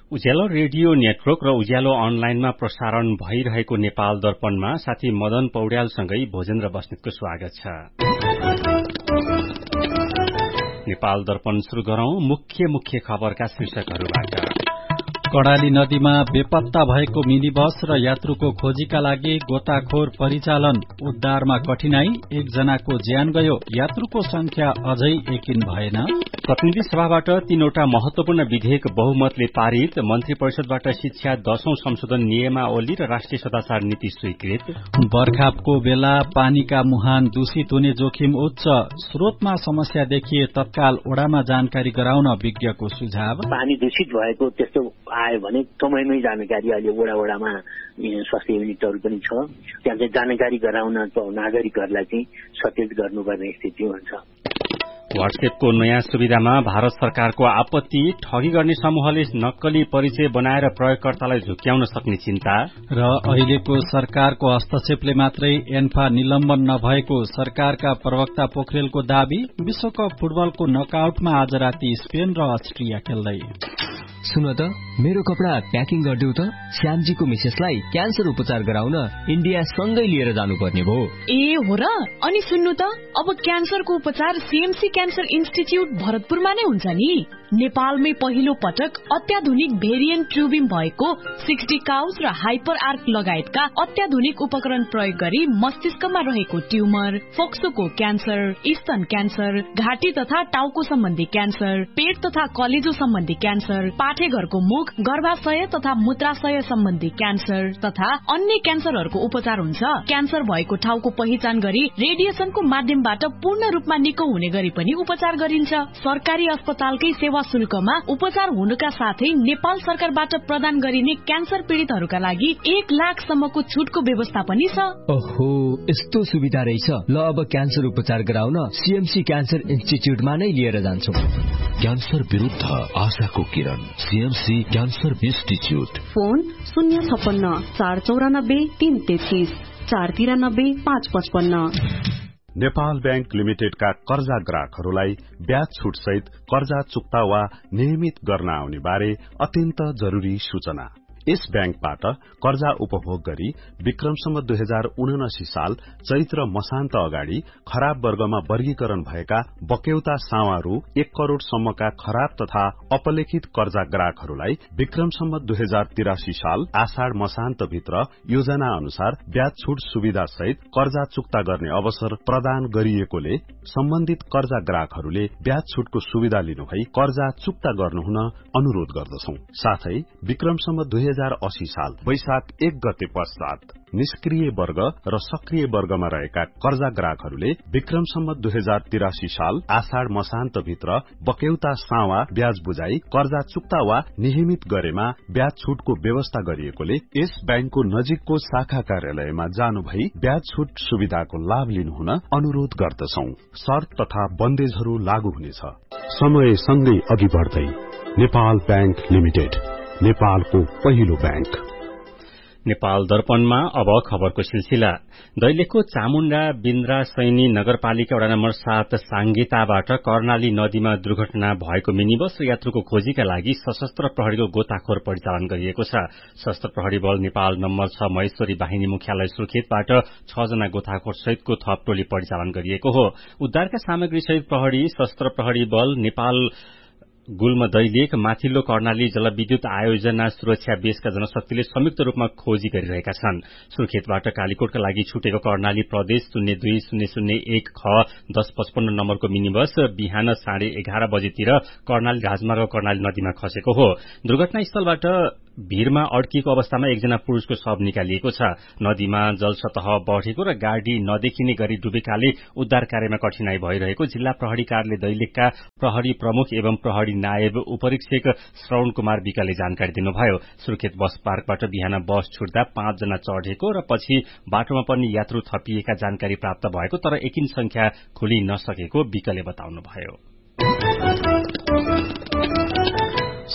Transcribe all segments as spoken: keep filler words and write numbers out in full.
उज्यालो radio network र उज्यालो अनलाइनमा प्रसारण भइरहेको नेपाल दर्पणमा साथी मदन पौड्यालसँगै भोजेन्द्र बस्नेतको स्वागत छ। नेपाल दर्पण शुरू गरौं मुख्य मुख्य खबरका शीर्षकहरूबाट। कर्णाली नदीमा बेपत्ता भएको मिनी बस र यात्रुको खोजीका लागि गोताखोर परिचालन, उद्धारमा कठिनाई, एकजनाको ज्यान गयो, यात्रुको संख्या अझै यकिन भएन। प्रतिनिधि सभाबाट तीनवटा महत्वपूर्ण विधेयक बहुमतले पारित, मन्त्री परिषदबाट शिक्षा दशौं संशोधन नियमावली र राष्ट्रिय सदाचार नीति स्वीकृत। बर्खाको बेला पानीका मुहान दूषित हुने जोखिम उच्च, स्रोतमा समस्या देखिए तत्काल ओडामा जानकारी गराउन विज्ञको सुझाव। पानी दूषित भएको त्यस्तो आयो भने समयमै जानकारी अहिले ओडा ओडामा स्वास्थ्य युनिटहरू पनि छ, त्यहाँ चाहिँ जानकारी गराउन नागरिकहरूलाई चाहिँ सचेत गर्नुपर्ने स्थिति हुन्छ। व्हाट्सएपको नयाँ सुविधामा भारत सरकारको आपत्ति, ठगी गर्ने समूहले नक्कली परिचय बनाएर प्रयोगकर्तालाई झुक्क्याउन सक्ने चिन्ता। र अहिलेको सरकारको हस्तक्षेपले मात्रै एन्फा निलम्बन नभएको सरकारका प्रवक्ता पोखरेलको दावी। विश्वकप फुटबलको नकआउटमा आज राति स्पेन र अस्ट्रिया खेल्दै। सुन त, मेरो कपडा प्याकिङ गरिदेऊ त, श्यामजीको मिसेसलाई क्यान्सर उपचार गराउन इन्डिया सँगै लिएर जानुपर्ने भयो। ए हो र? अनि सुन्नु त, अब क्यान्सरको उपचार सीएमसी क्यान्सर इन्स्टिच्युट भरतपुरमा नै हुन्छ नि। नेपालमै पहिलो पटक अत्याधुनिक भेरिएन्ट ट्युबिङ भएको सिक्सटी काउज र हाइपर आर्क लगायतका अत्याधुनिक उपकरण प्रयोग गरी मस्तिष्कमा रहेको ट्युमर, फोक्सोको क्यान्सर, स्तन क्यान्सर, घाँटी तथा टाउको सम्बन्धी क्यान्सर, पेट तथा कलेजो सम्बन्धी क्यान्सर, पाठेघरको मुख, गर्भाशय तथा मूत्राशय सम्बन्धी क्यान्सर तथा अन्य क्यान्सरहरूको उपचार हुन्छ। क्यान्सर भएको ठाउँको पहिचान गरी रेडिएसनको माध्यमबाट पूर्ण रूपमा निको हुने गरी पनि उपचार गरिन्छ। सरकारी अस्पतालकै सेवा शुल्कमा उपचार हुनुका साथै नेपाल सरकारबाट प्रदान गरिने क्यान्सर पीड़ितहरूका लागि एक लाख सम्मको छुटको व्यवस्था पनि छ। ओहो, यस्तो सुविधा रहेछ। ल, अब क्यान्सर उपचार गराउन सीएमसी क्यान्सर इन्स्टिच्युटमा नै लिएर जान्छौं। क्यान्सर विरुद्ध आशाको किरण, सीएमसी क्यान्सर इन्स्टिच्युट। फोन शून्य छप्पन्न चार चौरानब्बे तीन तेत्तीस चार तिरानब्बे पाँच पचपन्न। नेपाल बैंक लिमिटेडका कर्जा ग्राहकहरूलाई ब्याज छुट सहित कर्जा चुक्ता वा नियमित गर्न आउने बारे अत्यन्त जरूरी सूचना। यस बैंकबाट कर्जा उपभोग गरी विक्रम सम्वत दुई हजार उनासी साल चैत्र मसान्त अगाडि खराब वर्गमा वर्गीकरण भएका बक्यौता सावारू एक करोड़ सम्मका खराब तथा अपलेखित कर्जा ग्राहकहरूलाई विक्रम सम्वत दुई हजार तिरासी साल आषाढ़ मसान्त भित्र योजना अनुसार ब्याज छुट सुविधा सहित कर्जा चुक्ता गर्ने अवसर प्रदान गरिएकोले सम्बन्धित कर्जा ग्राहकहरूले ब्याज छुटको सुविधा लिनुभई कर्जा चुक्ता गर्नुहुन अनुरोध गर्दछौं। साथै विक्रम सम्वत दुई हजार अस्सी साल वैशाख एक गते पश्चात निष्क्रिय वर्ग र सक्रिय वर्गमा रहेका कर्जा ग्राहकहरूले विक्रम सम्वत दुई हजार तिरासी साल आषाढ़ मसान्त भित्र बक्यौता सावा ब्याज बुझाई कर्जा चुक्ता वा नियमित गरेमा ब्याज छुटको व्यवस्था गरिएकोले यस बैंकको नजिकको शाखा कार्यालयमा जानु भई ब्याज छुट सुविधाको लाभ लिनुहुन अनुरोध गर्दछौं। शर्त तथा बन्देजहरू लागू हुनेछ। समय सँगै अघि बढ्दै नेपाल बैंक लिमिटेड, नेपालको पहिलो बैंक। नेपाल दर्पणमा अब खबरको सिलसिला। दैलेखको चामुण्डा बिन्द्रा सैनी नगरपालिका वडा नम्बर सात सांगेताबाट कर्णाली नदीमा दुर्घटना भएको मिनी बस र यात्रुको खोजीका लागि सशस्त्र प्रहरीको गोताखोर परिचालन गरिएको छ। सशस्त्र प्रहरी बल नेपाल नम्बर छ महेश्वरी बाहिनी मुख्यालय सुर्खेतबाट छ जना गोताखोर सहितको थप टोली परिचालन गरिएको हो। उद्धारका सामग्री सहित प्रहरी, सशस्त्र प्रहरी बल, नेपाल गुल्म दैलेख, माथिल्लो कर्णाली जलविद्युत आयोजना सुरक्षा बेसका जनशक्तिले संयुक्त रूपमा खोजी गरिरहेका छन्। सुर्खेतबाट कालीकोटका लागि छुटेको कर्णाली प्रदेश शून्य दुई शून्य शून्य एक ख दस पचपन्न नम्बरको मिनी बस बिहान साढे एघार बजेतिर कर्णाली राजमार्ग कर्णाली नदीमा खसेको हो। दुर्घटनास्थलबाट भीरमा अड्किएको अवस्थामा एकजना पुरूषको शव निकालिएको छ। नदीमा जलसतह बढ़ेको र गाड़ी नदेखिने गरी डुबेकाले उद्धार कार्यमा कठिनाई भइरहेको जिल्ला प्रहरी कार्यालय दैलेखका प्रहरी प्रमुख एवं प्रहरी नायब उपरीक्षक श्रवण कुमार विकले जानकारी दिनुभयो। सुर्खेत बस पार्कबाट बिहान बस छुट्दा पाँच जना चढ़ेको र पछि बाटोमा पनि यात्रु थपिएका जानकारी प्राप्त भएको, तर एकिन संख्या खुली नसकेको विकले बताउनुभयो।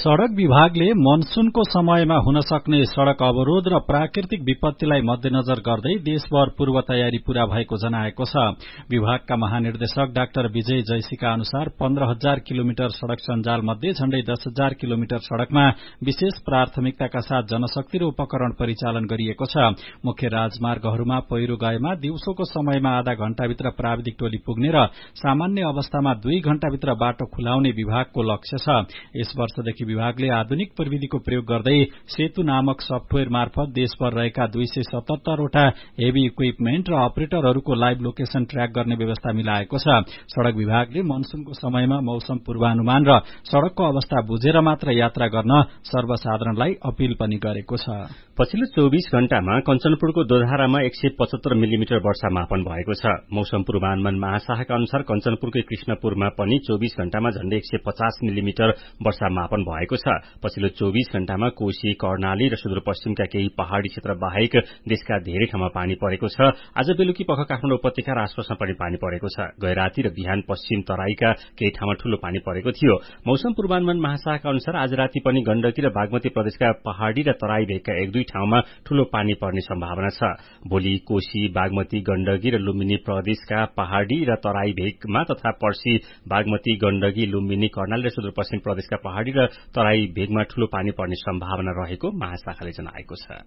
सड़क विभागले मनसूनको समयमा हुन सक्ने सड़क अवरोध र प्राकृतिक विपत्तिलाई मध्यनजर गर्दै देशभर पूर्व तयारी पूरा भएको जनाएको छ। विभागका महानिर्देशक डाक्टर विजय जयसीका अनुसार पन्ध्र हजार किलोमिटर सड़क सञ्जाल मध्ये झण्डै दस हजार किलोमिटर सड़कमा विशेष प्राथमिकताका साथ जनशक्ति र उपकरण परिचालन गरिएको छ। मुख्य राजमार्गहरूमा पहिरो गएमा दिउँसोको समयमा आधा घण्टाभित्र प्राविधिक टोली पुग्ने र सामान्य अवस्थामा दुई घण्टाभित्र बाटो खुलाउने विभागको लक्ष्य छ। यस वर्षदेखि विभागले आधुनिक प्रविधिको प्रयोग गर्दै सेतु नामक सफ्टवेयर मार्फत देशभर रहेका दुई सय सतहत्तरवटा हेभी इक्विपमेन्ट र अपरेटरहरूको लाइभ लोकेशन ट्र्याक गर्ने व्यवस्था मिलाएको छ। सड़क विभागले मनसूनको समयमा मौसम पूर्वानुमान र सड़कको अवस्था बुझेर मात्र यात्रा गर्न सर्वसाधारणलाई अपील पनि गरेको छ। पछिल्लो चौबीस घण्टामा कञ्चनपुरको दोधारामा एक सय पचहत्तर मिलिमिटर वर्षा मापन भएको छ। मौसम पूर्वानुमान महाशाखाका अनुसार कञ्चनपुरकै कृष्णपुरमा पनि चौबीस घण्टामा झण्डै एक सय पचास मिलिमिटर वर्षा मापन भएको छ। पछिल्लो चौबीस घण्टामा कोशी, कर्णाली र सुदूरपश्चिमका केही पहाड़ी क्षेत्र बाहेक देशका धेरै ठाउँमा पानी परेको छ। आज बेलुकी पख काठमाडौँ उपत्यका र आसपासमा पनि पानी परेको छ। गैराती र बिहान पश्चिम तराईका केही ठाउँमा ठूलो पानी परेको थियो। मौसम पूर्वानुमान महाशाखाका अनुसार आज राति पनि गण्डकी र बागमती प्रदेशका पहाड़ी र तराई भेगका एक दुई ठाउँमा ठूलो पानी पर्ने सम्भावना छ। भोलि कोशी, बागमती, गण्डकी र लुम्बिनी प्रदेशका पहाड़ी र तराई भेगमा तथा पर्सी बागमती, गण्डकी, लुम्बिनी, कर्णाली र सुदूरपश्चिम प्रदेशका पहाड़ी र तराई भेगमा ठूलो पानी पर्ने सम्भावना रहेको महाशाखाले जनाएको छ।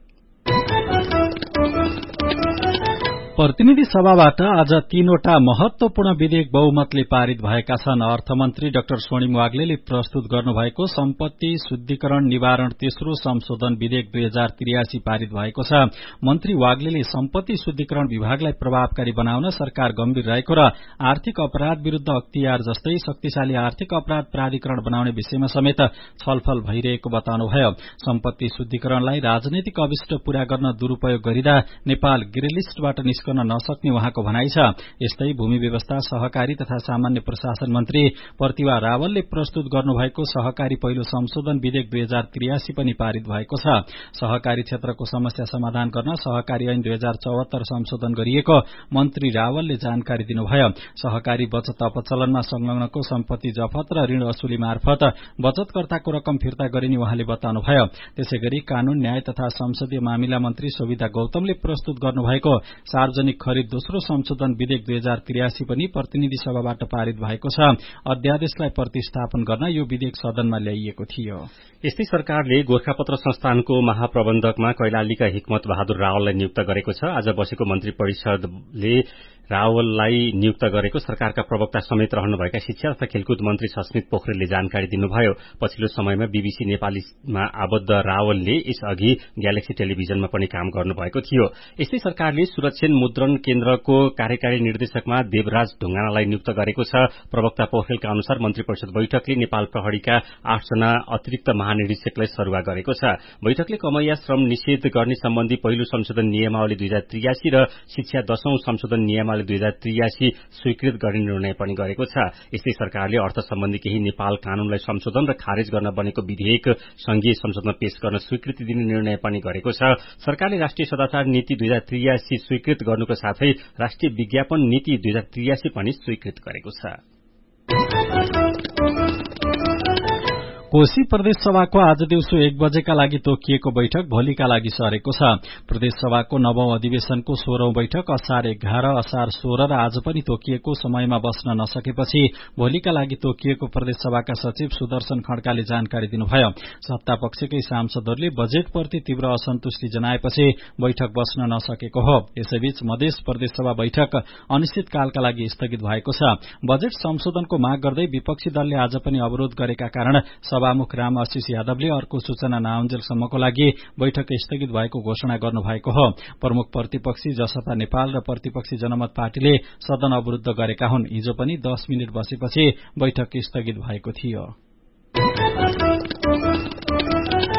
प्रतिनिधि सभाबाट आज तीनवटा महत्वपूर्ण विधेयक बहुमतले पारित भएका छन्। अर्थमन्त्री डाक्टर स्वर्णिम वाग्लेले प्रस्तुत गर्नुभएको सम्पत्ति शुद्धिकरण निवारण तेस्रो संशोधन विधेयक दुई हजार त्रियासी पारित भएको छ। मन्त्री वाग्लेले सम्पत्ति शुद्धिकरण विभागलाई प्रभावकारी बनाउन सरकार गम्भीर रहेको र आर्थिक अपराध विरूद्ध अख्तियार जस्तै शक्तिशाली आर्थिक अपराध प्राधिकरण बनाउने विषयमा समेत छलफल भइरहेको बताउनुभयो। सम्पत्ति शुद्धिकरणलाई राजनैतिक अभिष्ट पूरा गर्न दुरूपयोग गरिँदा नेपाल ग्रे लिस्टबाट निस्कन नसक्ने उहाँको भनाइ छ। यस्तै भूमि व्यवस्था, सहकारी तथा सामान्य प्रशासन मन्त्री प्रतिभा रावलले प्रस्तुत गर्नुभएको सहकारी पहिलो संशोधन विधेयक दुई हजार त्रियासी पनि पारित भएको छ। सहकारी क्षेत्रको समस्या समाधान गर्न सहकारी ऐन दुई हजार चौहत्तर संशोधन गरिएको मन्त्री रावलले जानकारी दिनुभयो। सहकारी बचत अपचलनमा संलग्नको सम्पत्ति जफत र ऋण असुली मार्फत बचतकर्ताको रकम फिर्ता गरिने उहाँले बताउनुभयो। त्यसैगरी कानून, न्याय तथा संसदीय मामिला मन्त्री शोभिता गौतमले प्रस्तुत गर्नुभएको सार्वजनिक खरिद दोस्रो संशोधन विधेयक दुई हजार त्रियासी पनि प्रतिनिधि सभाबाट पारित भएको छ। अध्यादेशलाई प्रतिस्थापन गर्न यो विधेयक सदनमा ल्याइएको थियो। यस्तै सरकारले गोरखापत्र संस्थानको महाप्रबन्धकमा कैलालीका हिक्मत बहादुर रावललाई नियुक्त गरेको छ। आज बसेको मन्त्री परिषदले रावललाई नियुक्त गरेको सरकारका प्रवक्ता समेत रहनुभएका शिक्षा तथा खेलकुद मन्त्री सस्मित पोखरेलले जानकारी दिनुभयो। पछिल्लो समयमा बीबीसी नेपालीमा आबद्ध रावलले यसअघि ग्यालेक्सी टेलिभिजनमा पनि काम गर्नुभएको थियो। यस्तै सरकारले सुरक्षण मुद्रण केन्द्रको कार्यकारी निर्देशकमा देवराज ढुङ्गानालाई नियुक्त गरेको छ। प्रवक्ता पोखरेलका अनुसार मन्त्री परिषद बैठकले नेपाल प्रहरीका आठजना अतिरिक्त महानिरीक्षकलाई सरुवा गरेको छ। बैठकले कमैया श्रम निषेध गर्ने सम्बन्धी पहिलो संशोधन नियमावली दुई हजार त्रियासी र शिक्षा दशौं संशोधन नियमावली दुई हजार त्रियासी स्वीकृत गर्ने निर्णय पनि गरेको छ। यस्तै सरकारले अर्थ सम्बन्धी केही नेपाल कानूनलाई संशोधन र खारेज गर्न बनेको विधेयक संघीय संसदमा पेश गर्न स्वीकृति दिने निर्णय पनि गरेको छ। सरकारले राष्ट्रिय सदाचार नीति दुई हजार त्रियासी स्वीकृत गर्नुको साथै राष्ट्रिय विज्ञापन नीति दुई हजार त्रियासी पनि स्वीकृत गरेको छ। कोशी प्रदेश सभाको आज दिउँसो एक बजेका लागि तोकिएको बैठक भोलिका लागि सरेको छ। प्रदेश सभाको नवौं अधिवेशनको सोह्रौं बैठक असार एघार, असार सोह्र र आज पनि तोकिएको समयमा बस्न नसकेपछि भोलिका लागि तोकिएको प्रदेश सभाका सचिव सुदर्शन खड्काले जानकारी दिनुभयो। सत्तापक्षकै सांसदहरूले बजेटप्रति तीव्र असन्तुष्टि जनाएपछि बैठक बस्न नसकेको हो। यसैबीच मधेस प्रदेश सभा बैठक अनिश्चितकालका लागि स्थगित भएको छ। बजेट संशोधनको माग गर्दै विपक्षी दलले आज पनि अवरोध गरेका कारण सभामुख राम आशिष यादवले अर्को सूचना नआउन्जेलसम्मको लागि बैठक स्थगित भएको घोषणा गर्नुभएको हो। प्रमुख प्रतिपक्षी जसपा नेपाल र प्रतिपक्षी जनमत पार्टीले सदन अवरुद्ध गरेका हुन्। हिजो पनि दस मिनट बसेपछि बैठक स्थगित भएको थियो।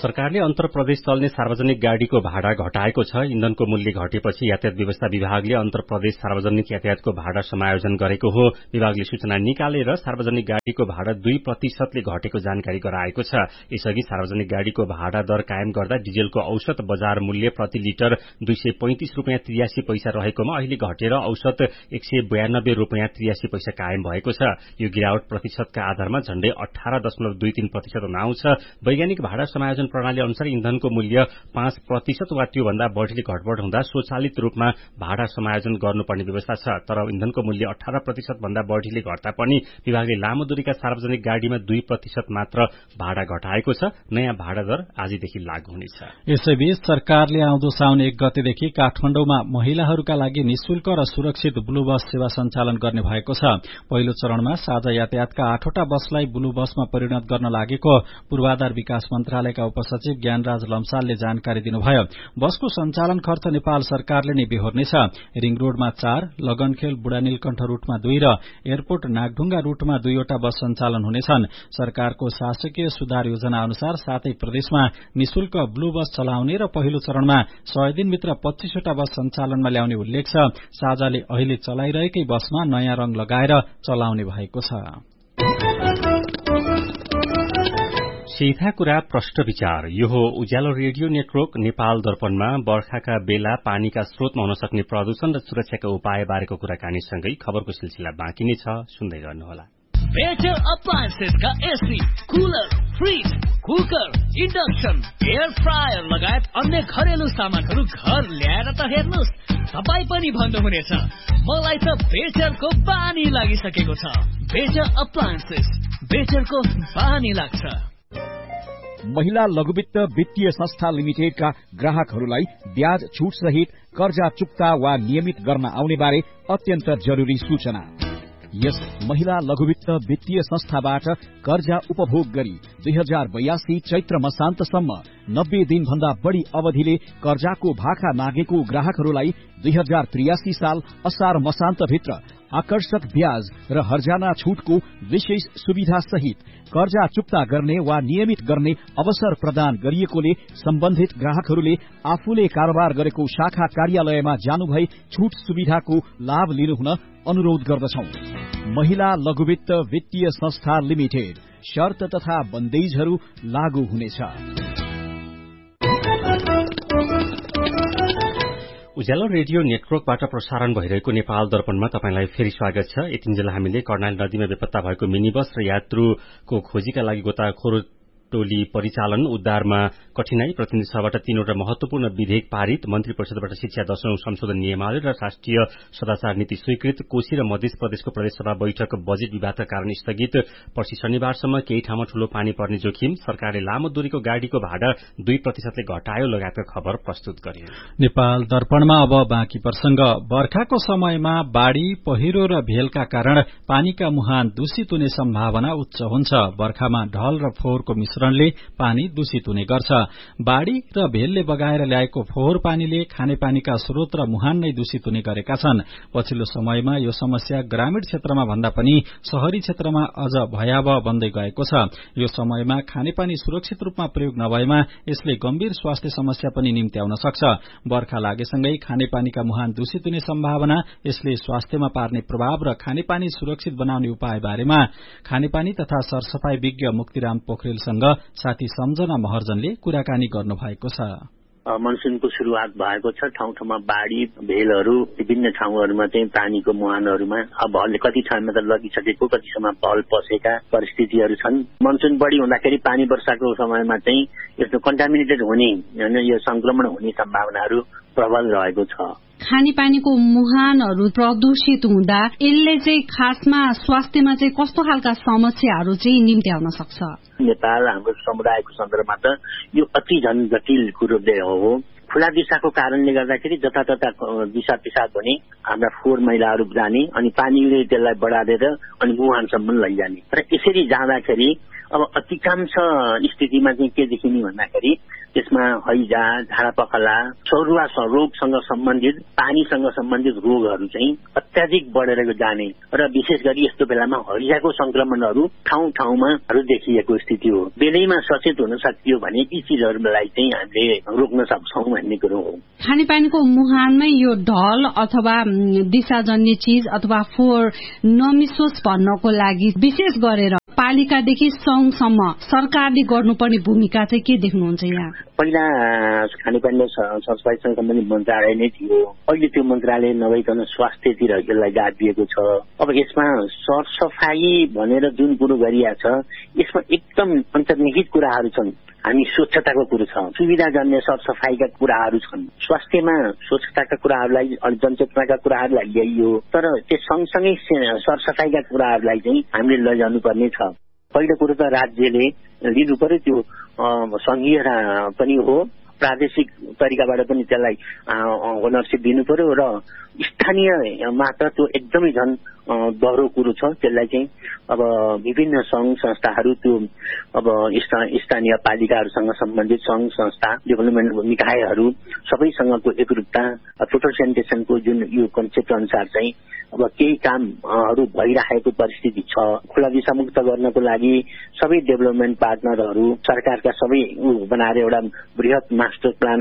सरकारले अन्तर प्रदेश चल्ने सार्वजनिक गाड़ीको भाड़ा घटाएको छ। इन्धनको मूल्य घटेपछि यातायात व्यवस्था विभागले अन्तर प्रदेश सार्वजनिक यातायातको भाड़ा समायोजन गरेको हो। विभागले सूचना निकालेर सार्वजनिक गाड़ीको भाड़ा दुई प्रतिशतले घटेको जानकारी गराएको छ। यसअघि सार्वजनिक गाड़ीको भाड़ा दर कायम गर्दा डिजेलको औसत बजार मूल्य प्रति लिटर दुई सय पैंतिस रूपियाँ त्रियासी पैसा रहेकोमा अहिले घटेर औसत एक सय बयानब्बे रूपियाँ त्रियासी पैसा कायम भएको छ। यो गिरावट प्रतिशतका आधारमा झण्डै अठार दशमलव दुई तीन प्रतिशत हुन आउँछ। वैज्ञानिक भाड़ा समायोजन प्रणाली अनुसार इन्धनको मूल्य पाँच प्रतिशत वा त्योभन्दा बढ़ीले घटबढ़ हुँदा स्वचालित रूपमा भाड़ा समायोजन गर्नुपर्ने व्यवस्था छ। तर इन्धनको मूल्य अठार प्रतिशत भन्दा बढ़ीले घट्दा पनि विभागले लामो दूरीका सार्वजनिक गाड़ीमा दुई प्रतिशत मात्र भाड़ा घटाएको छ। नयाँ भाड़ा दर आजदेखि लागू हुनेछ। यसैबीच सरकारले आउँदो साउन एक गतेदेखि काठमाडौँमा महिलाहरूका लागि निशुल्क र सुरक्षित ब्लू बस सेवा सञ्चालन गर्ने भएको छ। पहिलो चरणमा साझा यातायातका आठवटा बसलाई ब्लू बसमा परिणत गर्न लागेको पूर्वाधार विकास मन्त्रालयका उपसचिव ज्ञानराज लम्सालले जानकारी दिनुभयो। बसको सञ्चालन खर्च नेपाल सरकारले नै बेहोर्नेछ। रिङ रोडमा चार, लगनखेल बुढानीलकण्ठ रूटमा दुई र एयरपोर्ट नागढुङ्गा रूटमा दुईवटा बस सञ्चालन हुनेछन्। सरकारको शासकीय सुधार योजना अनुसार सातै प्रदेशमा निशुल्क ब्लू बस चलाउने र पहिलो चरणमा सय दिनभित्र पच्चीसवटा बस सञ्चालनमा ल्याउने उल्लेख छ। साझाले अहिले चलाइरहेकै बसमा नयाँ रंग लगाएर चलाउने भएको छ। सीधा कुरा प्रश्न विचार। यो हो उज्यालो रेडियो नेटवर्क नेपाल दर्पणमा बर्खाका बेला पानीका स्रोतमा हुन सक्ने प्रदूषण र सुरक्षाका उपाय बारेको कुराकानीसँगै खबरको सिलसिला बाँकी नै छ। सुन्दै गर्नुहोला। बेटर अप्लायन्सेस का AC, cooler, fridge, cooker, induction, air fryer लगायत अन्य घरेलु सामानहरू घर ल्याएर त हेर्नुहोस्, तपाईँ पनि भन्नुहुनेछ मलाई त बेटरको बानी लागिसकेको छ। बेटर अप्लायन्सेस, बेटरको बानी लाग्छ। महिला लघुवित्त वित्तीय संस्था लिमिटेडका ग्राहकहरूलाई ब्याज छुट सहित कर्जा चुक्ता वा नियमित गर्न आउने बारे अत्यन्त जरुरी सूचना। यस महिला लघुवित्त वित्तीय संस्थाबाट कर्जा उपभोग गरी दुई हजार बयासी चैत्र मसान्तसम्म नब्बे दिन भन्दा बढ़ी अवधिले कर्जाको भाका मागेको ग्राहकहरूलाई दुई हजार त्रियासी साल असार मसान्तभित्र आकर्षक ब्याज र हर्जाना छुटको विशेष सुविधा सहित कर्जा चुक्ता गर्ने वा नियमित गर्ने अवसर प्रदान गरिएकोले सम्बन्धित ग्राहकहरूले आफूले कारोबार गरेको शाखा कार्यालयमा जानुभई छुट सुविधाको लाभ लिनुहुन अनुरोध गर्दछौं। महिला लघुवित्त वित्तीय संस्था लिमिटेड, शर्त तथा बन्देजहरू लागू हुनेछ। उज्यालो रेडियो नेटवर्कबाट प्रसारण भइरहेको नेपाल दर्पणमा तपाईंलाई फेरि स्वागत छ। यतिन्जेल हामीले कर्णाली नदीमा बेपत्ता भएको मिनी बस र यात्रुको खोजीका लागि गोताखोर टोली परिचालन उद्धारमा कठिनाई प्रतिनिधि सभाबाट तीनवटा महत्वपूर्ण विधेयक पारित, मन्त्री परिषदबाट शिक्षा दशौं संशोधन नियमावली र राष्ट्रिय सदाचार नीति स्वीकृत, कोशी र मध्य प्रदेशको प्रदेशसभा बैठक बजेट विवादका कारण स्थगित, पर्सि शनिबारसम्म केही ठाउँमा ठूलो पानी पर्ने जोखिम, सरकारले लामो दूरीको गाड़ीको भाडा दुई प्रतिशतले घटायो लगायतका खबर प्रस्तुत गरियो। नेपाल दर्पणमा अब बाँकी प्रसंग। बर्खाको समयमा बाढ़ी, पहिरो र भेलका कारण पानीका मुहान दूषित हुने सम्भावना उच्च हुन्छ। बर्खामा ढल र फोहोरको मिश्रणले पानी दूषित हुने गर्छ। बाढ़ी र भेलले बगाएर ल्याएको फोहोर पानीले खानेपानीका स्रोत र मुहान नै दूषित हुने गरेका छन्। पछिल्लो समयमा यो समस्या ग्रामीण क्षेत्रमा भन्दा पनि शहरी क्षेत्रमा अझ भयावह बन्दै गएको छ। यो समयमा खानेपानी सुरक्षित रूपमा प्रयोग नभएमा यसले गम्भीर स्वास्थ्य समस्या पनि निम्त्याउन सक्छ। बर्खा लागेसँगै खानेपानीका मुहान दूषित हुने सम्भावना, यसले स्वास्थ्यमा पार्ने प्रभाव र खानेपानी सुरक्षित बनाउने उपाय बारेमा खानेपानी तथा सरसफाई विज्ञ मुक्तिराम पोखरेलसँग साथी सम्झना महर्जनले कुराकानी गर्नुभएको छ। मनसुनको शुरूआत भएको छ। ठाउँ ठाउँमा बाढ़ी, भेलहरू, विभिन्न ठाउँहरूमा चाहिँ पानीको मुहानहरूमा अब भल कति ठाउँमा त लगिसकेको, कति ठाउँमा भल पसेका परिस्थितिहरू छन्। मनसुन बढ़ी हुँदाखेरि पानी वर्षाको समयमा चाहिँ यस्तो कन्टामिनेटेड हुने, होइन, यो संक्रमण हुने सम्भावनाहरू प्रबल रहेको छ। खानेपानीको मुहानहरू प्रदूषित हुँदा यसले चाहिँ खासमा स्वास्थ्यमा चाहिँ कस्तो खालका समस्याहरू चाहिँ निम्त्याउन सक्छ? नेपाल हाम्रो समुदायको सन्दर्भमा त यो अति झन जटिल कुरो हो। खुला दिशाको कारणले गर्दाखेरि जतातता दिशा पिसाब हुने, हाम्रा फोहोर मैलाहरू जाने अनि पानीले त्यसलाई बढाएर अनि मुहानसम्म लैजाने र यसरी जाँदाखेरि अब अधिकांश स्थितिमा चाहिँ के देखिने भन्दाखेरि त्यसमा हैजा, झाडा पखाला, सरुवा रोगसँग सम्बन्धित, पानीसँग सम्बन्धित रोगहरू चाहिँ अत्याधिक बढेर जाने र विशेष गरी यस्तो बेलामा हैजाको संक्रमणहरू ठाउँ ठाउँमा देखिएको स्थिति हो। बेलैमा सचेत हुन सकियो भने यी चिजहरूलाई चाहिँ हामीले रोक्न सक्छौँ भन्ने कुरो हो। खानेपानीको मुहानमै यो ढल अथवा दिशाजन्य चिज अथवा फोहोर नमिसोस् भन्नको लागि विशेष गरेर पालिकादेखि संघसम्म सरकारले गर्नुपर्ने भूमिका चाहिँ के देख्नुहुन्छ यहाँ? पहिला खानेपानी सरसफाइसँग सम्बन्धित मन्त्रालय नै थियो, अहिले त्यो मन्त्रालय नभइकन स्वास्थ्यतिर यसलाई गाड दिएको छ। अब यसमा सरसफाई भनेर जुन कुरो गरिएको छ यसमा एकदम अन्तर्निहित कुराहरू छन्। हामी स्वच्छताको कुरो छ, सुविधाजन्य सरसफाइका कुराहरू छन्, स्वास्थ्यमा स्वच्छताका कुराहरूलाई जनचेतनाका कुराहरूलाई ल्याइयो, तर त्यस सँगसँगै सरसफाइका कुराहरूलाई चाहिँ हामीले लैजानु पर्ने छ। पहिलो कुरो त राज्यले लिनु पर्यो, त्यो संघीय पनि हो, प्रादेशिक तरिकाबाट पनि त्यसलाई ओनरसिप दिनु पर्यो र स्थानीय मात्र त्यो एकदमै झन् दह्रो कुरो छ। त्यसलाई चाहिँ अब विभिन्न संघ संस्थाहरू, त्यो अब स्थानीय पालिकाहरूसँग सम्बन्धित संघ संस्था, डेभलपमेन्ट निकायहरू सबैसँगको एकरूपता, टोटल सेनिटेसनको जुन यो कन्सेप्ट अनुसार चाहिँ अब केही कामहरू भइरहेको परिस्थिति छ। खुला दिशामुक्त गर्नको लागि सबै डेभलपमेन्ट पार्टनरहरू सरकारका सबै बनाएर एउटा बृहत मास्टर प्लान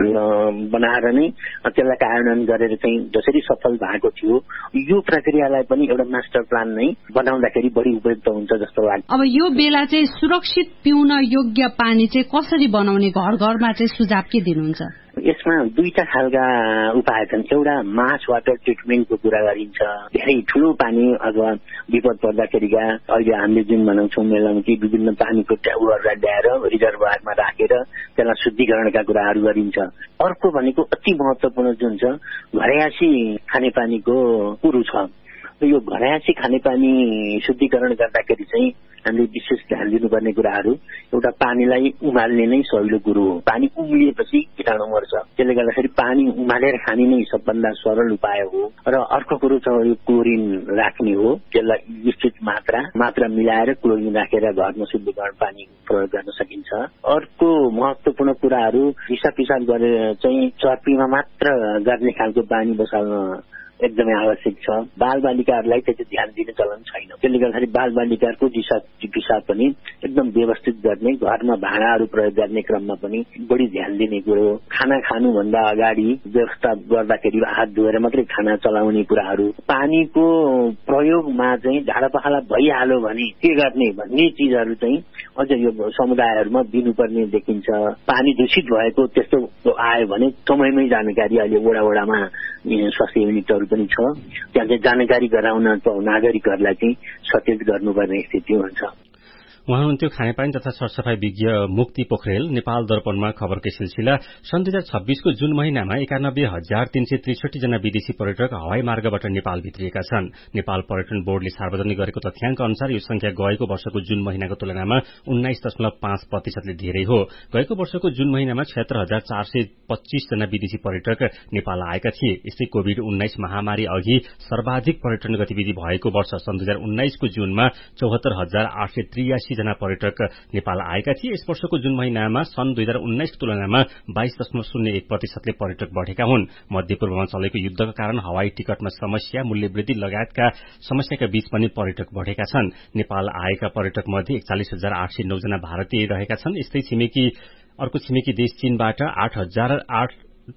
बनाएर नै त्यसलाई कार्यान्वयन गरेर चाहिँ जसरी सफल भएको थियो, यो प्रक्रियालाई पनि एउटा मास्टर प्लान नै बनाउँदाखेरि बढी उपयुक्त हुन्छ जस्तो लाग्छ। अब यो बेला चाहिँ सुरक्षित पिउन योग्य पानी चाहिँ कसरी बनाउने घर घरमा चाहिँ सुझाव के दिनुहुन्छ? यसमा दुईटा खालका उपाय छन्। एउटा मास वाटर ट्रिटमेन्टको कुरा गरिन्छ, धेरै ठूलो पानी अथवा विपद पर्दाखेरिका अहिले हामीले जुन बनाउँछौँ मेलामा कि विभिन्न पानीको ट्याबहरूलाई ल्याएर रिजर्भरमा राखेर त्यसलाई शुद्धिकरणका कुराहरू गरिन्छ। अर्को भनेको अति महत्वपूर्ण जुन छ घरयासी खानेपानीको कुरो छ। यो घरयासी खानेपानी शुद्धिकरण गर्दाखेरि चाहिँ हामीले विशेष ध्यान दिनुपर्ने कुराहरू, एउटा पानीलाई उमाल्ने नै सहिलो कुरो हो। पानी उम्लिएपछि कीटाणु मर्छ, त्यसले गर्दाखेरि पानी उमालेर खाने नै सबभन्दा सरल उपाय हो। र अर्को कुरो छ यो क्लोरिन राख्ने हो, त्यसलाई निश्चित मात्रा मात्रा मिलाएर क्लोरिन राखेर घरमा शुद्धिकरण पानी प्रयोग गर्न सकिन्छ। अर्को महत्वपूर्ण कुराहरू हिसाब पिसाब गरेर चाहिँ चर्पीमा मात्र गर्ने खालको पानी बसाल्न एकदमै आवश्यक छ। बाल बालिकाहरूलाई त्यति ध्यान दिने चलन छैन, त्यसले गर्दाखेरि बाल बालिकाको दिशा पिसाब पनि एकदम व्यवस्थित गर्ने, घरमा भाँडाहरू प्रयोग गर्ने क्रममा पनि बढी ध्यान दिने कुरो। खाना खानुभन्दा अगाडि व्यवस्था गर्दाखेरि हात धोएर मात्रै खाना चलाउने कुराहरू, पानीको प्रयोगमा चाहिँ झाडा पखाला भइहाल्यो भने के गर्ने भन्ने चिजहरू चाहिँ अझ यो समुदायहरूमा दिनुपर्ने देखिन्छ। पानी दूषित भएको त्यस्तो आयो भने समयमै जानकारी अहिले वडा वडामा स्वास्थ्य युनिटहरू पनि छ, त्यहाँ चाहिँ जानकारी गराउन नागरिकहरूलाई चाहिँ सचेत गर्नुपर्ने स्थिति हुन्छ। उहाँ हुनुहुन्थ्यो खानेपानी तथा सरसफाई विज्ञ मुक्ति पोखरेल। नेपाल दर्पणमा खबरकै सिलसिला। सन् दुई हजार छब्बीसको जुन महिनामा एकानब्बे हजार तीन सय त्रिसठी जना विदेशी पर्यटक हवाई मार्गबाट नेपाल भित्रिएका छन्। नेपाल पर्यटन बोर्डले सार्वजनिक गरेको तथ्याङ्क अनुसार यो संख्या गएको वर्षको जुन महिनाको तुलनामा उन्नाइस दशमलव पाँच प्रतिशतले धेरै हो। गएको वर्षको जुन महिनामा छयत्तर हजार चार सय पच्चीस जना विदेशी पर्यटक नेपाल आएका थिए। यस्तै कोविड उन्नाइस महामारी अघि सर्वाधिक पर्यटन गतिविधि भएको वर्ष सन् दुई हजार उन्नाइसको जुनमा चौहत्तर हजार आठ सय त्रियासी जना पर्यटक नेपाल आएका थिए। यस वर्षको जुन महिनामा सन् दुई हजार उन्नाइसको तुलनामा बाइस दशमलव शून्य एक प्रतिशतले पर्यटक बढ़ेका हुन्। मध्यपूर्वमा चलेको युद्धका कारण हवाई टिकटमा समस्या, मूल्य वृद्धि लगायतका समस्याका बीच पनि पर्यटक बढ़ेका छन्। नेपाल आएका पर्यटक मध्ये एकचालिस हजार आठ सय नौ जना भारतीय रहेका छन्। यस्तै छिमेकी अर्को छिमेकी देश चीनबाट आठ हजार आठ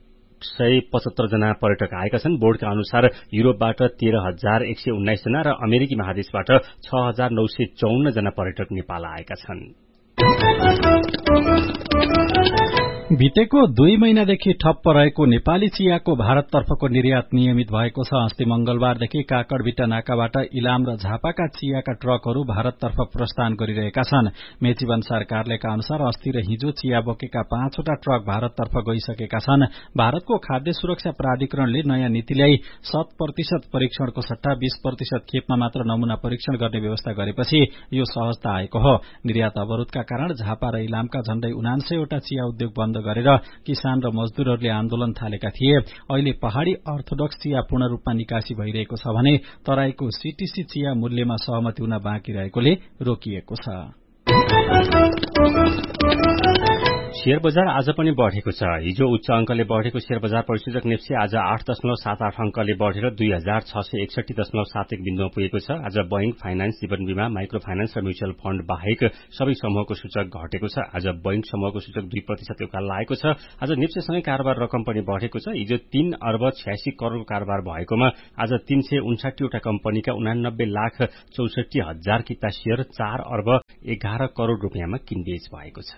सय पचहत्तर जना पर्यटक आएका छन्। बोर्डका अनुसार युरोपबाट तेह्र हजार एक सय उन्नाइस जना र अमेरिकी महादेशबाट छ हजार नौ सय चौन्न जना पर्यटक नेपाल आएका छन्। बितेको दुई महिनादेखि ठप्प रहेको नेपाली चियाको भारततर्फको निर्यात नियमित भएको छ। अस्ति मंगलबारदेखि काकडभिट्टा नाकाबाट इलाम र झापाका चियाका ट्रकहरू भारततर्फ प्रस्थान गरिरहेका छन्। मेचीवन सरकारलेका अनुसार अस्ति र हिजो चिया बोकेका पाँचवटा ट्रक भारततर्फ गइसकेका छन्। भारतको खाद्य सुरक्षा प्राधिकरणले नयाँ नीति ल्याई शत प्रतिशत परीक्षणको सट्टा बीस प्रतिशत खेपमा मात्र नमूना परीक्षण गर्ने व्यवस्था गरेपछि यो सहजता आएको हो। निर्यात अवरोधका कारण झापा र इलामका झण्डै उनान्सयवटा चिया उद्योग बन्द गरेर किसान र मजदूरहरूले आन्दोलन थालेका थिए। अहिले पहाड़ी अर्थोडक्स चिया पूर्ण रूपमा निकासी भइरहेको छ भने तराईको सीटीसी चिया मूल्यमा सहमति हुन बाँकी रहेकोले रोकिएको छ। शेयर बजार आज पनि बढ़ेको छ। हिजो उच्च अंकले बढ़ेको शेयर बजार परिसूचक नेप्सी आज आठ दशमलव सात आठ अंकले बढ़ेर दुई हजार छ सय एकसठी दशमलव सात एक बिन्दुमा पुगेको छ। आज बैंक, फाइनान्स, जीवन बीमा, माइक्रो फाइनान्स र म्युचुअल फण्ड बाहेक सबै समूहको सूचक घटेको छ। आज बैंक समूहको सूचक दुई प्रतिशत उकालो लागेको छ। आज नेप्सीसँगै कारोबार रकम पनि बढ़ेको छ। हिजो तीन अर्ब छयासी करोड़ कारोबार भएकोमा आज तीन सय उन्साठीवटा कम्पनीका उनानब्बे लाख चौसठी हजार किता शेयर चार अर्ब एघार करोड़ रूपियाँमा किनबेच भएको छ।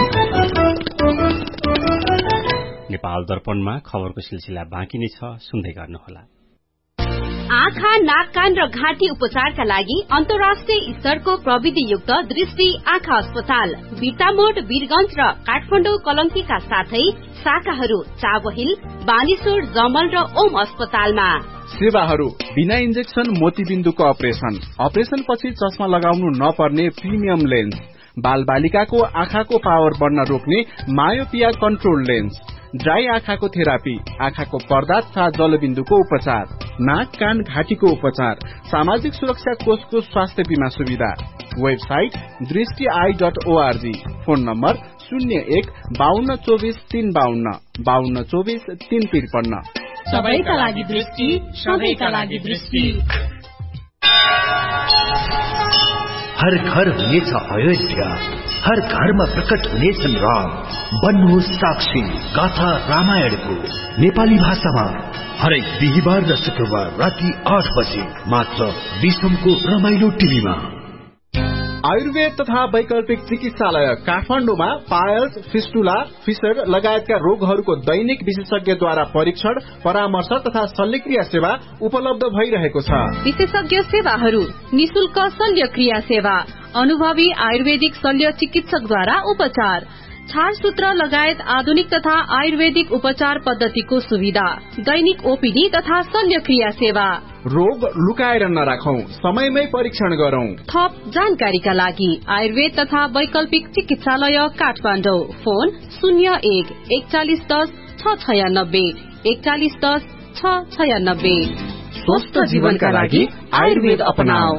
नेपाल दर्पणमा खबरको सिलसिला बाँकी नै छ, सुन्दै गर्नुहोला। आँखा, नाक, कान र घाँटी उपचारका लागि अन्तर्राष्ट्रिय स्तरको प्रविधियुक्त दृष्टि आँखा अस्पताल बिर्तामोड, वीरगंज र काठमाडौँ कलंकीका साथै शाखाहरू चाबहिल, बानेश्वर, जमल र ओम अस्पतालमा। सेवाहरू बिना इन्जेक्सन मोतीबिन्दुको अपरेशन, अपरेशन पछि चस्मा लगाउनु नपर्ने प्रिमियम लेन्स, बाल बालिकाको आँखाको पावर बढ्न रोक्ने मायोपिया कन्ट्रोल लेन्स, ड्राई आँखाको थेरापी, आँखाको पर्दा तथा जलबिन्दुको उपचार, नाक, कान, घाँटीको उपचार, सामाजिक सुरक्षा कोषको स्वास्थ्य बीमा सुविधा। वेबसाइट दृष्टि I dot ORG. Phone number शून्य एक बाहन्न चौबिस तीन बाहन्न बाहन्न चौबिस तीन त्रिपन्न। सबैका लागि दृष्टि, सबैका लागि दृष्टि। हर घर हुनेछ अयोध्या, हर घरमा प्रकट हुनेछन् राम। बन्नुहोस् साक्षी गाथा रामायणको नेपाली भाषामा हरेक बिहिबार र शुक्रबार राति आठ बजे मात्र विश्वको रमाइलो टिभीमा। आयुर्वेद तथा वैकल्पिक चिकित्सालय काठमाडौँमा पायल्स, फिस्टुला, फिसर लगायतका रोगहरूको दैनिक विशेषज्ञद्वारा परीक्षण, परामर्श तथा शल्यक्रिया सेवा उपलब्ध भइरहेको छ। विशेषज्ञ सेवाहरू निशुल्क शल्यक्रिया सेवा, अनुभवी आयुर्वेदिक शल्य चिकित्सकद्वारा उपचार, छारसूत्र लगायत आधुनिक तथा आयुर्वेदिक उपचार पद्धतिको सुविधा, दैनिक ओपीडी तथा शल्यक्रिया सेवा। रोग लुकाएर नराखौं, समयमै परीक्षण गरौं। थप जानकारीका लागि आयुर्वेद तथा वैकल्पिक चिकित्सालय काठमाडौँ। फोन शून्य एक एकचालिस दस छ छयानब्बे एकचालिस दस छ छयानब्बे। स्वस्थ जीवनका लागि आयुर्वेद अपनाऊ।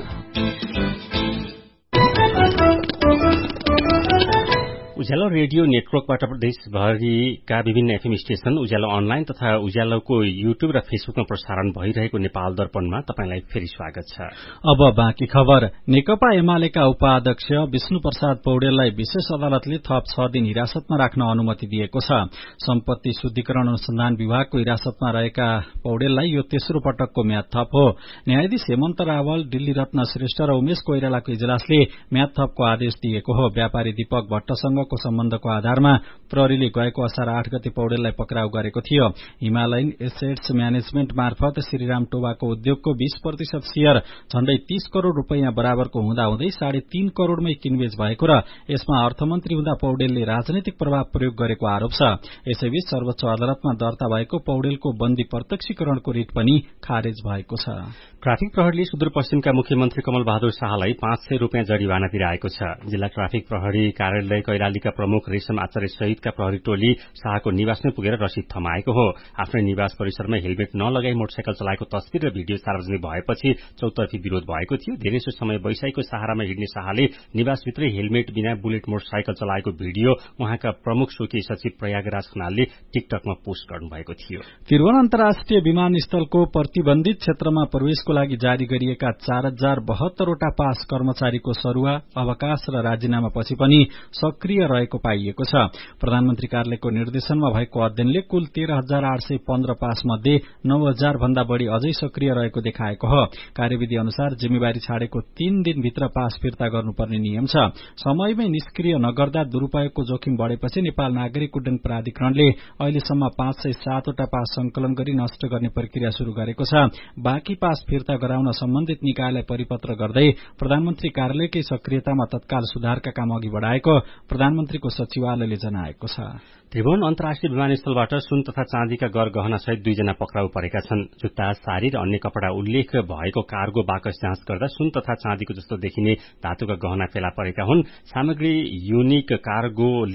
उज्यालो रेडियो नेटवर्कबाट देशभरिका विभिन्न एफएम स्टेशन, उज्यालो अनलाइन तथा उज्यालोको युट्युब र फेसबुकमा प्रसारण भइरहेको नेपाल दर्पणमा तपाईंलाई फेरि स्वागत छ। अब बाँकी खबर। नेकपा एमालेका उपाध्यक्ष विष्णु प्रसाद पौडेललाई विशेष अदालतले थप छ दिन हिरासतमा राख्न अनुमति दिएको छ। सम्पत्ति शुद्धिकरण अनुसन्धान विभागको हिरासतमा रहेका पौडेललाई यो तेस्रो पटकको म्याद थप हो। न्यायाधीश हेमन्त रावल, दिल्ली रत्न श्रेष्ठ र उमेश कोइरालाको इजलासले म्याद थपको आदेश दिएको हो। व्यापारी दीपक भट्टसँगको सम्बन्धको आधारमा प्रहरीले गएको असार आठ गते पौडेललाई पक्राउ गरेको थियो। हिमालयन एसेट्स म्यानेजमेन्ट मार्फत श्रीराम टोबाको उद्योगको बीस प्रतिशत शेयर झण्डै तीस करोड़ रूपियाँ बराबरको हुँदाहुँदै साढे तीन करोड़मै किनबेच भएको र यसमा अर्थमन्त्री हुँदा पौडेलले राजनैतिक प्रभाव प्रयोग गरेको आरोप छ। यसैबीच सर्वोच्च अदालतमा दर्ता भएको पौडेलको बन्दी प्रत्यक्षीकरणको रिट पनि खारेज भएको छ। ट्राफिक प्रहरीले सुदूरपश्चिमका मुख्यमन्त्री कमल बहादुर शाहलाई पाँच सय रूपियाँ जरिवाना तिराएको छ। जिल्ला ट्राफिक प्रहरी कार्यालय कैलालीका प्रमुख रेशम आचार्य सहितका प्रहरी टोली शाहको निवासमै पुगेर रसिद थमाएको हो। आफ्नै निवास परिसरमा हेलमेट नलगाई मोटरसाइकल चलाएको तस्विर र भिडियो सार्वजनिक भएपछि चौतर्फी विरोध भएको थियो। धेरैसो समय वैशाखीको सहारामा हिँड्ने शाहले निवासभित्रै हेलमेट बिना बुलेट मोटरसाइकल चलाएको भिडियो उहाँका प्रमुख स्वकीय सचिव प्रयागराज खनालले टिकटकमा पोस्ट गर्नुभएको थियो। त्रिभुवन अन्तर्राष्ट्रिय विमानस्थलको प्रतिबन्धित क्षेत्रमा प्रवेशको लागि जारी गरिएका चार हजार बहत्तरवटा पास कर्मचारीको सरुवा, अवकाश र राजीनामा पछि पनि सक्रिय रहेको पाइएको छ। प्रधानमन्त्री कार्यालयको निर्देशनमा भएको अध्ययनले कुल तेह्र हजार आठ सय पन्ध्र पास मध्ये नौ हजार भन्दा बढ़ी अझै सक्रिय रहेको देखाएको हो। कार्यविधि अनुसार जिम्मेवारी छाडेको तीन दिनभित्र पास फिर्ता गर्नुपर्ने नियम छ। समयमै निष्क्रिय नगर्दा दुरूपयोगको जोखिम बढ़ेपछि नेपाल नागरिक उड्डयन प्राधिकरणले अहिलेसम्म पाँच सय सातवटा पास संकलन गरी नष्ट गर्ने प्रक्रिया शुरू गरेको छ। बाँकी पास फिर्ता गराउन सम्बन्धित निकायलाई परिपत्र गर्दै प्रधानमन्त्री कार्यालयकै सक्रियतामा तत्काल सुधारका काम अघि बढ़ाएको प्रधानमन्त्रीको सचिवालयले जनाएको छ। त्रिभुवन अन्तर्राष्ट्रिय विमानस्थलबाट सुन तथा चाँदीका गर गहना सहित दुईजना पक्राउ परेका छन्। जुत्ता, साडी र अन्य कपड़ा उल्लेख भएको कार्गो बाकस जाँच गर्दा सुन तथा चाँदीको जस्तो देखिने धातुका गहना फेला परेका हुन्। सामग्री युनिक कार्गोले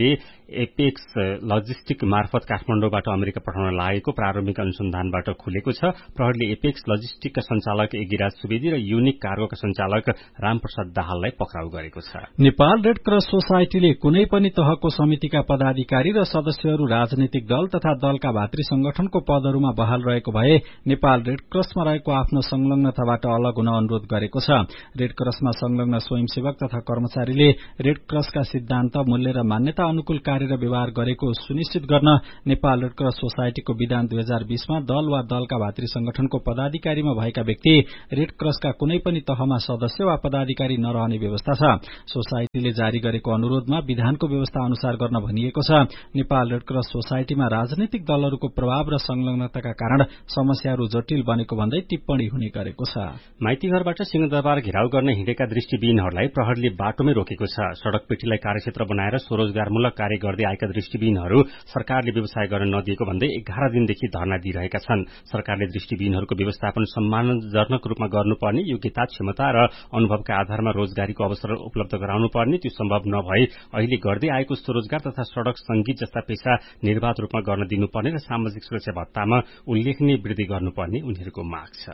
एपेक्स लजिस्टिक मार्फत काठमाडौँबाट अमेरिका पठाउन लागेको प्रारम्भिक अनुसन्धानबाट खुलेको छ। प्रहरीले एपेक्स लजिस्टिकका संचालक एगिराज सुवेदी र युनिक कार्गोका संचालक रामप्रसाद दाहाललाई पक्राउ गरेको छ। नेपाल रेड क्रस सोसाइटीले कुनै पनि तहको समितिका पदाधिकारी र सदस्यहरू राजनीतिक दल तथा दलका भातृ संगठनको पदहरूमा बहाल रहेको भए नेपाल रेड क्रसमा रहेको आफ्नो संलग्नताबाट अलग हुन अनुरोध गरेको छ। रेड क्रसमा संलग्न स्वयंसेवक तथा कर्मचारीले रेड क्रसका सिद्धान्त, मूल्य र मान्यता अनुकूल कार्य र व्यवहार गरेको सुनिश्चित गर्न नेपाल रेड क्रस सोसाइटीको विधान दुई हजार बीसमा दल वा दलका भातृ संगठनको पदाधिकारीमा भएका व्यक्ति रेड क्रसका कुनै पनि तहमा सदस्य वा पदाधिकारी नरहने व्यवस्था छ। सोसाइटीले जारी गरेको अनुरोधमा विधानको व्यवस्था अनुसार गर्न भनिएको छ। नेपाल रेड क्रस सोसाइटीमा राजनीतिक दलहरूको प्रभाव र संलग्नताका कारण समस्याहरू जटिल बनेको भन्दै टिप्पणी हुने गरेको छ। माइतीघरबाट सिंहदरबार घेराउ गर्न हिँडेका दृष्टिविहीनहरूलाई प्रहरीले बाटोमै रोकेको छ। सड़क पेटीलाई कार्यक्षेत्र बनाएर स्वरोजगारमूलक कार्य गर्दै आएका दृष्टिविहीनहरू सरकारले व्यवसाय गर्न नदिएको भन्दै एघार दिनदेखि धरना दिइरहेका छन्। सरकारले दृष्टिविहीनहरूको व्यवस्थापन सम्मानजनक रूपमा गर्नुपर्ने, योग्यता, क्षमता र अनुभवका आधारमा रोजगारीको अवसर उपलब्ध गराउनुपर्ने, त्यो सम्भव नभए अहिले गर्दै आएको स्वरोजगार तथा सड़क संगीत जस्ता पेशा निर्वाध रूपमा गर्न दिनुपर्ने र सामाजिक सुरक्षा भत्तामा उल्लेखनीय वृद्धि गर्नुपर्ने उनीहरूको माग छ।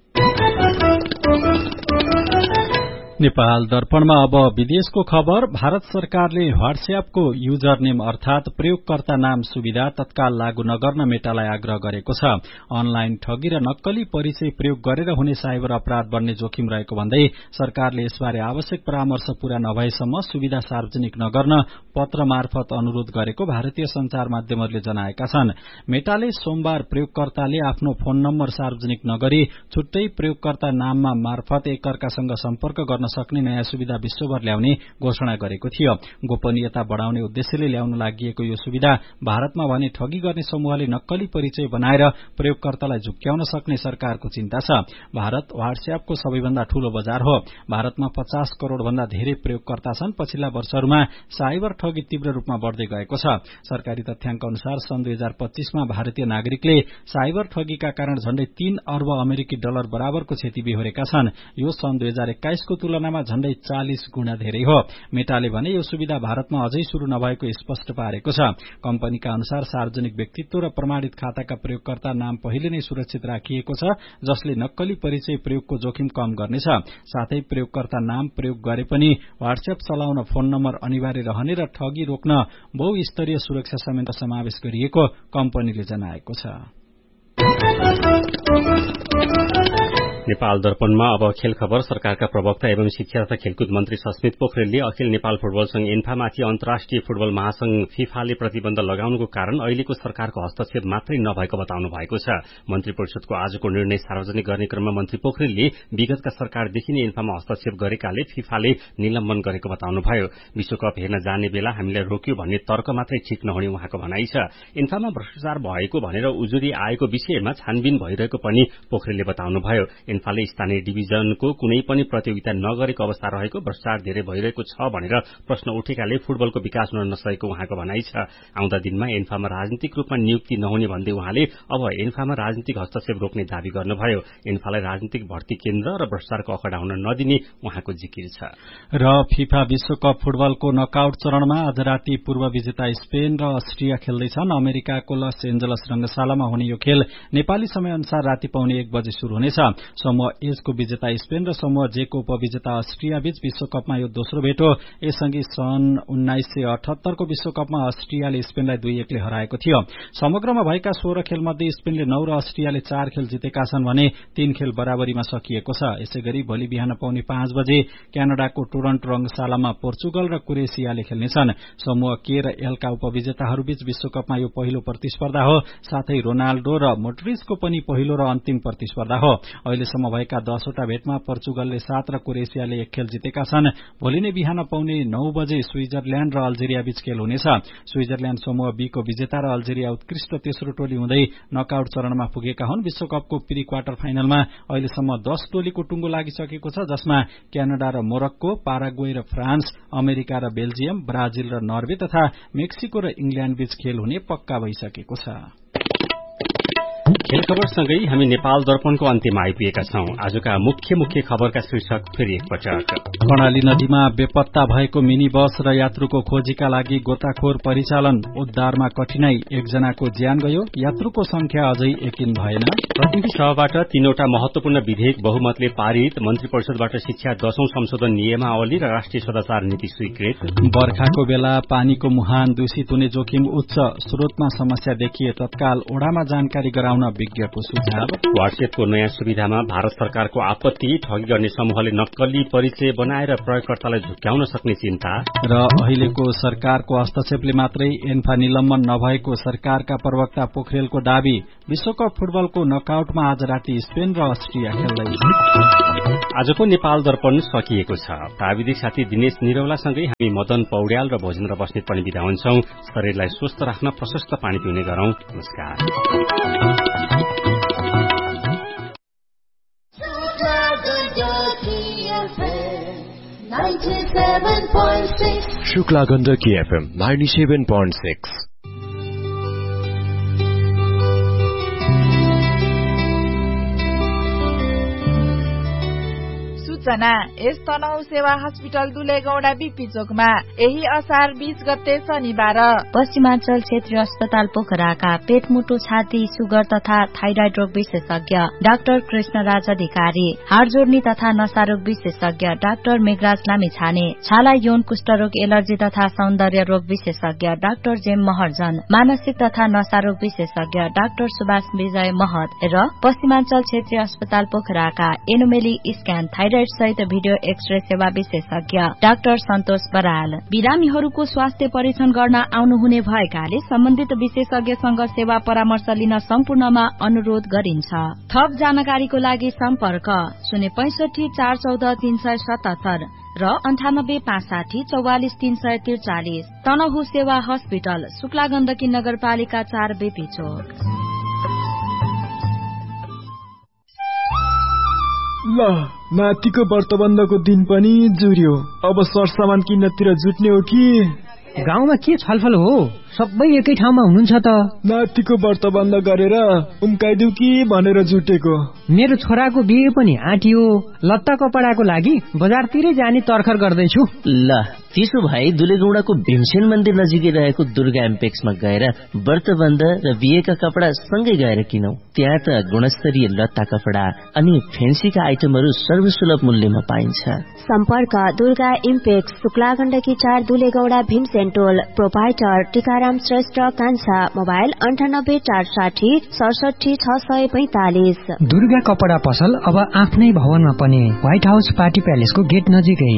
नेपाल दर्पणमा अब विदेशको खबर। भारत सरकारले व्हाट्सएपको युजर नेम अर्थात प्रयोगकर्ता नाम सुविधा तत्काल लागू नगर्न मेटालाई आग्रह गरेको छ। अनलाइन ठगी र नक्कली परिचय प्रयोग गरेर हुने साइबर अपराध बढ्ने जोखिम रहेको भन्दै सरकारले यसबारे आवश्यक परामर्श पूरा नभएसम्म सुविधा सार्वजनिक नगर्न पत्र मार्फत अनुरोध गरेको भारतीय संचार माध्यमहरूले जनाएका छन्। मेटाले सोमबार प्रयोगकर्ताले आफ्नो फोन नम्बर सार्वजनिक नगरी छुट्टै प्रयोगकर्ता नाममा मार्फत एकअर्कासँग सम्पर्क गर्न सक्ने नयाँ सुविधा विश्वभर ल्याउने घोषणा गरेको थियो। गोपनीयता बढ़ाउने उद्देश्यले ल्याउन लागि यो सुविधा भारतमा भने ठगी गर्ने समूहले नक्कली परिचय बनाएर प्रयोगकर्तालाई झुक्क्याउन सक्ने सरकारको चिन्ता छ। भारत व्हाट्सएपको सबैभन्दा ठूलो बजार हो। भारतमा पचास करोड़ भन्दा धेरै प्रयोगकर्ता छन्। पछिल्ला वर्षहरूमा साइबर ठगी तीव्र रूपमा बढ़दै गएको छ। सरकारी तथ्याङ्क अनुसार सन् दुई हजार पच्चीसमा भारतीय नागरिकले साइबर ठगीका कारण झण्डै तीन अर्ब अमेरिकी डलर बराबरको क्षति बेहोरेका छन्। यो सन् दुई हजार एक्काइसको तुलनामा झण्डै चालीस गुणा धेरै हो। मेटाले भने यो सुविधा भारतमा अझै शुरू नभएको स्पष्ट पारेको छ। कम्पनीका अनुसार सार्वजनिक व्यक्तित्व र प्रमाणित खाताका प्रयोगकर्ता नाम पहिले नै सुरक्षित राखिएको छ, जसले नक्कली परिचय प्रयोगको जोखिम कम गर्नेछ। साथै प्रयोगकर्ता नाम प्रयोग गरे पनि व्हाट्सएप चलाउन फोन नम्बर अनिवार्य रहने र ठगी रोक्न बहुस्तरीय सुरक्षा समेत समावेश गरिएको कम्पनीले जनाएको छ। नेपाल दर्पणमा अब खेल खबर। सरकारका प्रवक्ता एवं शिक्षा तथा खेलकुद मन्त्री सस्मित पोखरेलले अखिल नेपाल फुटबल संघ एन्फामाथि अन्तर्राष्ट्रिय फुटबल महासंघ फिफाले प्रतिबन्ध लगाउनुको कारण अहिलेको सरकारको हस्तक्षेप मात्रै नभएको बताउनु भएको छ। मन्त्री परिषदको आजको निर्णय सार्वजनिक गर्ने क्रममा मन्त्री पोखरेलले विगतका सरकारदेखि नै एन्फामा हस्तक्षेप गरेकाले फिफाले निलम्बन गरेको बताउनुभयो। विश्वकप हेर्न जाने बेला हामीलाई रोक्यो भन्ने तर्क मात्रै ठिक नहुने उहाँको भनाइ छ। एन्फामा भ्रष्टाचार भएको भनेर उजुरी आएको विषयमा छानबिन भइरहेको पनि पोखरेलले बताउनुभयो। एन्फाले स्थानीय डिभिजनको कुनै पनि प्रतियोगिता नगरेको अवस्था रहेको, भ्रष्टाचार धेरै भइरहेको छ भनेर प्रश्न उठेकाले फुटबलको विकास हुन नसकेको उहाँको भनाइ छ। आउँदा दिनमा एन्फामा राजनीतिक रूपमा नियुक्ति नहुने भन्दै उहाँले अब एन्फामा राजनीतिक हस्तक्षेप रोक्ने दावी गर्नुभयो। एन्फालाई राजनीतिक भर्ती केन्द्र र भ्रष्टाचारको अखडा हुन नदिने उहाँको जिकिर छ। र फिफा विश्वकप फुटबलको नकआउट चरणमा आज राति पूर्व विजेता स्पेन र अस्ट्रिया खेल्दैछन्। अमेरिकाको लस एन्जलस रंगशालामा हुने यो खेल नेपाली समय अनुसार राति पाउने एक बजे शुरू हुनेछ। समूह एचको विजेता स्पेन र समूह जेको उपविजेता अस्ट्रिया बीच विश्वकपमा यो दोस्रो भेट हो। यसअघि सन् उन्नाइस सय अठहत्तरको विश्वकपमा अस्ट्रियाले स्पेनलाई दुई एकले हराएको थियो। समग्रमा भएका सोह्र खेलमध्ये स्पेनले नौ र अस्ट्रियाले चार खेल जितेका छन् भने तीन खेल बराबरीमा सकिएको छ। यसैगरी भोलि बिहान पाउने पाँच बजे क्यानाडाको टोरन्टो रंगशालामा पोर्चुगल र क्रोएसियाले खेल्नेछन्। समूह के र एलका उपविजेताहरूबीच विश्वकपमा यो पहिलो प्रतिस्पर्धा हो। साथै रोनाल्डो र मोड्रिचको पनि पहिलो र अन्तिम प्रतिस्पर्धा हो। अहिलेसम्म भएका दसवटा भेटमा पोर्चुगलले सात र क्रोएसियाले एक खेल जितेका छन्। भोलि नै बिहान पाउने नौ बजे स्विजरल्याण्ड र अल्जेरिया बीच खेल हुनेछ। स्विजरल्याण्ड समूह बी को विजेता र अल्जेरिया उत्कृष्ट तेस्रो टोली हुँदै नकआउट चरणमा पुगेका हुन्। विश्वकपको प्री क्वार्टर फाइनलमा अहिलेसम्म दस टोलीको टुंगो लागिसकेको छ, जसमा क्यानाडा र मोरक्को, पाराग्वे र फ्रान्स, अमेरिका र बेल्जियम, ब्राजिल र नर्वे तथा मेक्सिको र इंग्ल्याण्ड बीच खेल हुने पक्का भइसकेको छ। खेल खबरसँगै हामी नेपाल दर्पणको अन्त्यमा आइपुगेका छौं। आजका मुख्य मुख्य खबरका शीर्षक फेरि एकपटक। कर्णाली नदीमा बेपत्ता भएको मिनी बस र यात्रुको खोजीका लागि गोताखोर परिचालन, उद्धारमा कठिनाई, एकजनाको ज्यान गयो, यात्रुको संख्या अझै यकिन भएन। प्रतिनिधि सभाबाट तीनवटा महत्वपूर्ण विधेयक बहुमतले पारित, मन्त्री परिषदबाट शिक्षा दशौं संशोधन नियमावली र राष्ट्रिय सदाचार नीति स्वीकृत। बर्खाको बेला पानीको मुहान दूषित हुने जोखिम उच्च, स्रोतमा समस्या देखिए तत्काल ओडामा जानकारी गराउन विज्ञको सुझाव। व्हाट्सएपको नयाँ सुविधामा भारत सरकारको आपत्ति, ठगी गर्ने समूहले नक्कली परिचय बनाएर प्रयोगकर्तालाई झुक्क्याउन सक्ने चिन्ता। र अहिलेको सरकारको हस्तक्षेपले मात्रै एन्फा निलम्बन नभएको सरकारका प्रवक्ता पोखरेलको दावी। विश्वकप फुटबलको नकआउटमा आज राति स्पेन र अस्ट्रिया खेल्दै। आजको नेपाल दर्पण सकिएको छ। प्राविधिक साथी दिनेश निरौलासँगै हामी मदन पौड्याल र भोजेन्द्र बस्नेत पनि बिदा हुन्छौं। शरीरलाई स्वस्थ राख्न प्रशस्त पानी पिउने गरौं। नमस्कार। Shukla Gandaki FM ninety seven point six. सूचना यस तनहु सेवा हस्पिटल दुलेगौडा बीपी चोकमा यही असार बीस गते शनिबार पश्चिमाञ्चल क्षेत्रीय अस्पताल पोखराका पेटमुटु छाती सुगर तथा थाइराइड रोग विशेषज्ञ डाक्टर कृष्णराज अधिकारी, हाड जोड्नी तथा नसारोग विशेषज्ञ डाक्टर मेघराज लामिछाने, छाला यौन कुष्ठरोग एलर्जी तथा सौन्दर्य रोग विशेषज्ञ डाक्टर जेम महर्जन, मानसिक तथा नसारोग विशेषज्ञ डाक्टर सुभाष विजय महत र पश्चिमाञ्चल क्षेत्रीय अस्पताल पोखराका एनोमेली स्क्यान थाइराइड सहित भिडियो एक्सरे सेवा विशेषज्ञ डाक्टर सन्तोष बराल। बिरामीहरूको स्वास्थ्य परीक्षण गर्न आउनुहुने भएकाले सम्बन्धित विशेषज्ञसँग सेवा परामर्श लिन सम्पूर्णमा अनुरोध गरिन्छ। थप जानकारीको लागि सम्पर्क शून्य पैंसठी चार चौध तीन सय सतहत्तर र अन्ठानब्बे पाँच साठी चौवालिस तीन सय त्रिचालिस। तनहु सेवा हस्पिटल, शुक्ला गण्डकी नगरपालिका चार बेपी चोक। ल नातिको व्रतबन्धको दिन पनि जुर्यो। अब सरसामान किन्नतिर जुट्ने हो कि? गाउँमा के छलफल हो? सबै एकै ठाउँमा हुनुहुन्छ त। नातिको व्रतबन्ध गरेर उम्काइदिउ कि भनेर जुटेको। मेरो छोराको बिहे पनि आँटियो। लत्ता कपडाको लागि बजारतिरै जाने तर्खर गर्दैछु। ल त्यसो भए दुलेगौडाको भीमसेन मन्दिर नजिकै रहेको दुर्गा एम्पेक्समा गएर व्रतबन्ध र बिहेका कपडा सँगै गएर किनौ। त्यहाँ त गुणस्तरीय लत्ता कपडा अनि फेन्सीका आइटमहरू सर्वसुलभ मूल्यमा पाइन्छ। सम्पर्क दुर्गा इम्पेक्स, शुक्ला गण्डकी चार, दुलेगौडा, भीमसेन टोल। प्रोपाइटर टीकाराम श्रेष्ठ कान्छा। मोबाइल अन्ठानब्बे चार साठी सडसठी छ सय पैंतालिस। दुर्गा कपडा पसल अब आफ्नै भवनमा पनि, व्हाइट हाउस पार्टी प्यालेसको गेट नजिकै।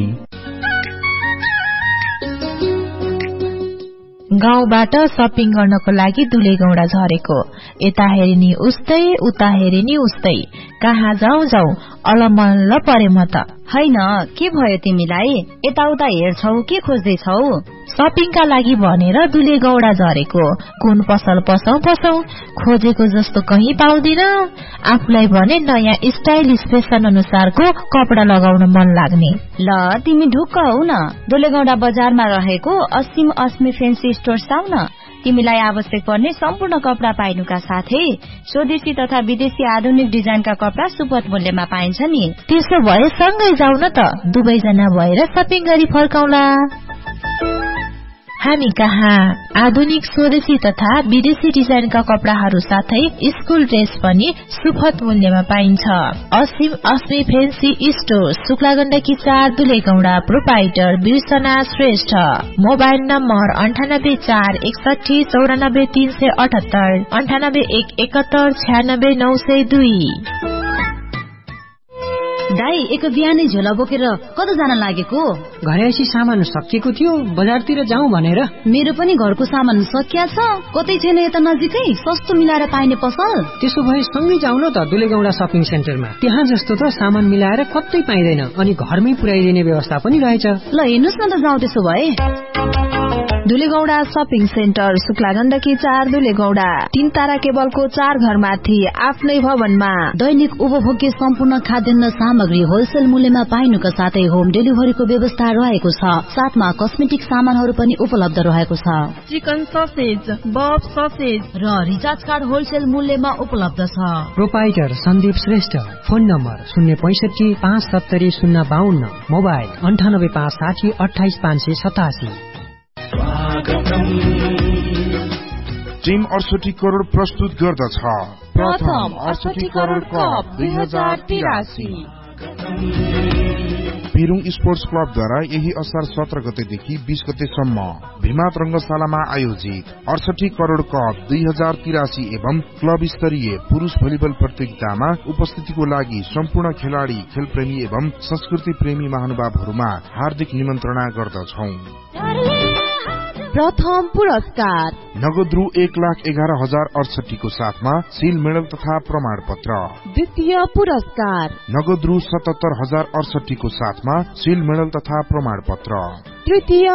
गाउँबाट सपिङ गर्नको लागि दुलेगौडा झरेको, यता हेरिनी उस्तै उता हेरिनी उस्तै, कहाँ जाउँ जाउँ अलमल्ल परे म त। हैन के भयो तिमीलाई? यताउता हेर्छौ के खोज्दैछौ? सपिङका लागि भनेर दुलेगौडा झरेको, कुन पसल पसौ पसौ, खोजेको जस्तो कहीँ पाउँदिन। आफूलाई भने नयाँ स्टाइलिश फेसन अनुसारको कपडा लगाउन मन लाग्ने। ल तिमी ढुक्क हौ न, दुलेगौडा बजारमा रहेको असीम अस्मी फेन्सी स्टोर आऊ न। तिमीलाई आवश्यक पर्ने सम्पूर्ण कपडा पाइनुका साथै स्वदेशी तथा विदेशी आधुनिक डिजाइनका कपडा सुपथ मूल्यमा पाइन्छ नि। त्यसो भए सँगै जाउँ न त, दुवैजना भएर सपिङ गरी फर्काउला। हामी कहाँ आधुनिक स्वदेशी तथा विदेशी डिजाइनका कपडाहरू साथै स्कुल ड्रेस पनि सुपथ मूल्यमा पाइन्छ। असीम अस्मी फेन्सी स्टोर, शुक्ला गण्डकी चार, दुलेगौडा। प्रोपाइटर बिर्सना श्रेष्ठ। मोबाइल नम्बर अन्ठानब्बे चार एकसठी चौरानब्बे तीन सय अठहत्तर, अन्ठानब्बे एक एकहत्तर छ्यानब्बे नौ सय दुई। दाई एक बिहानै झोला बोकेर कता जान लागेको? घरैसी सामान सकिएको थियो, बजारतिर जाउँ भनेर। मेरो पनि घरको सामान सकिया छ, कतै छैन यता नजिकै सस्तो मिलाएर पाइने पसल? त्यसो भए सँगै जाउँ न त दुलेगौडा सपिङ सेन्टरमा। त्यहाँ जस्तो त सामान मिलाएर कतै पाइँदैन, अनि घरमै पुर्याइदिने व्यवस्था पनि रहेछ। ल हेर्नुस् न त जाउँ त्यसो भए। दुलेगौडा सपिङ सेन्टर शुक्ला गण्डकी चार दुलेगौडा तीन तारा केबलको चार घरमाथि आफ्नै भवनमा दैनिक उपभोग्य सम्पूर्ण खाद्यान्न सामग्री होलसेल मूल्यमा पाइनुका साथै होम डेलिभरीको व्यवस्था रहेको छ। साथमा कस्मेटिक सामानहरू पनि उपलब्ध रहेको छ। चिकन ससेज, बफ ससेज र रिचार्ज कार्ड होलसेल मूल्यमा उपलब्ध छ। Proprietor Sandeep Shrestha, phone number शून्य पैसठी पाँच सत्तरी शून्य बाहन्न, मोबाइल अन्ठानब्बे पाँच साठी अठाइस पाँच सय सतासी। टिम अडसठी करोड़ प्रस्तुत गर्दछ प्रथम अडसठी करोड़ कप दुई हजार तिरासी। पेरुङ स्पोर्ट्स क्लबद्वारा यही असार सत्र गतेदेखि बीस गतेसम्म भीमात रंगशालामा आयोजित अडसठी करोड़ कप दुई हजार तिरासी एवं क्लब स्तरीय पुरुष भलिबल प्रतियोगितामा उपस्थितिको लागि सम्पूर्ण खेलाड़ी, खेलप्रेमी एवं संस्कृति प्रेमी महानुभावहरूमा हार्दिक निमन्त्रणा गर्दछौ। प्रथम पुरस्कार नगद रु एक लाख एघार हजार अडसठी को साथमा सिल मेडल तथा प्रमाण पत्र। द्वितीय पुरस्कार नगद रु सतहत्तर हजार अडसठी को साथमा सिल मेडल तथा प्रमाण पत्र। तृतीय